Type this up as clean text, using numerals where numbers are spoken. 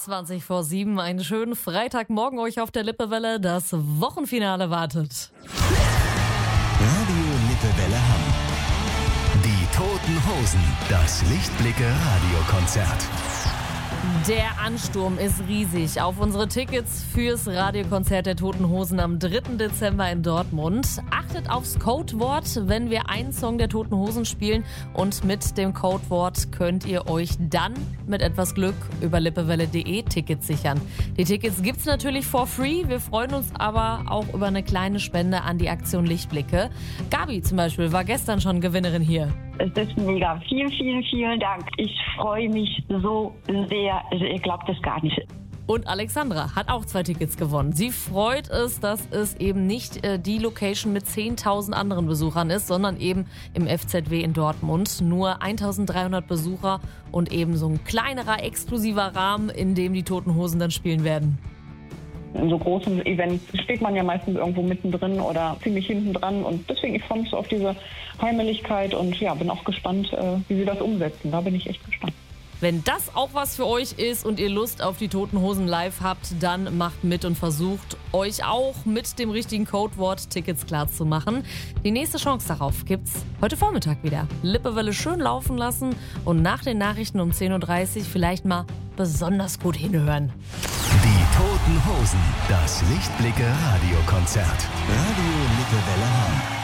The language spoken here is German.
20 vor 7, einen schönen Freitagmorgen euch auf der Lippewelle. Das Wochenfinale wartet. Radio Lippewelle Hamm. Die Toten Hosen, das Lichtblicke-Radiokonzert. Der Ansturm ist riesig auf unsere Tickets fürs Radiokonzert der Toten Hosen am 3. Dezember in Dortmund. Achtet aufs Codewort, wenn wir einen Song der Toten Hosen spielen. Und mit dem Codewort könnt ihr euch dann mit etwas Glück über lippewelle.de Tickets sichern. Die Tickets gibt's natürlich for free. Wir freuen uns aber auch über eine kleine Spende an die Aktion Lichtblicke. Gabi zum Beispiel war gestern schon Gewinnerin hier. Es ist mega. Vielen Dank. Ich freue mich so sehr. Ihr glaubt es gar nicht. Und Alexandra hat auch 2 Tickets gewonnen. Sie freut es, dass es eben nicht die Location mit 10.000 anderen Besuchern ist, sondern eben im FZW in Dortmund. Nur 1.300 Besucher und eben so ein kleinerer, exklusiver Rahmen, in dem die Toten Hosen dann spielen werden. In so großen Events steht man ja meistens irgendwo mittendrin oder ziemlich hinten dran. Und deswegen, ich freue mich so auf diese Heimeligkeit und ja, bin auch gespannt, wie sie das umsetzen. Da bin ich echt gespannt. Wenn das auch was für euch ist und ihr Lust auf die Toten Hosen live habt, dann macht mit und versucht euch auch mit dem richtigen Codewort Tickets klar zu machen. Die nächste Chance darauf gibt's heute Vormittag wieder. Lippewelle schön laufen lassen und nach den Nachrichten um 10.30 Uhr vielleicht mal besonders gut hinhören. Die Toten Hosen, das Lichtblicke-Radiokonzert. Radio Lippewelle Hamm.